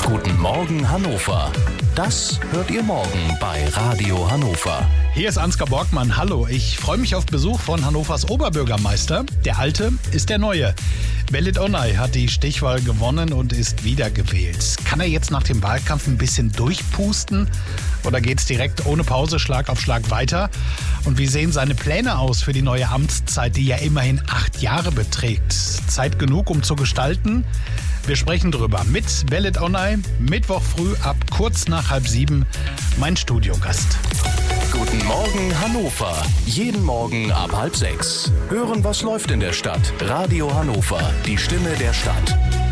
Guten Morgen Hannover. Das hört ihr morgen bei Radio Hannover. Hier ist Ansgar Borgmann. Hallo, ich freue mich auf Besuch von Hannovers Oberbürgermeister. Der Alte ist der Neue. Belit Onay hat die Stichwahl gewonnen und ist wiedergewählt. Kann er jetzt nach dem Wahlkampf ein bisschen durchpusten? Oder geht es direkt ohne Pause Schlag auf Schlag weiter? Und wie sehen seine Pläne aus für die neue Amtszeit, die ja immerhin 8 Jahre beträgt? Zeit genug, um zu gestalten? Wir sprechen drüber mit Belit Onay, Mittwoch früh ab kurz nach 6:30, mein Studiogast. Guten Morgen Hannover. Jeden Morgen ab 5:30. Hören, was läuft in der Stadt. Radio Hannover, die Stimme der Stadt.